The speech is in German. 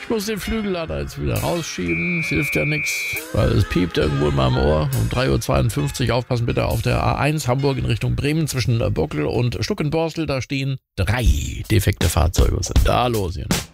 Ich muss den Flügellader jetzt wieder rausschieben. Es hilft ja nichts, weil es piept irgendwo in meinem Ohr. Um 3:52 Uhr, aufpassen bitte, auf der A1 Hamburg in Richtung Bremen zwischen Bockel und Stuckenborstel. Da stehen 3 defekte Fahrzeuge. Was ist denn da los hier?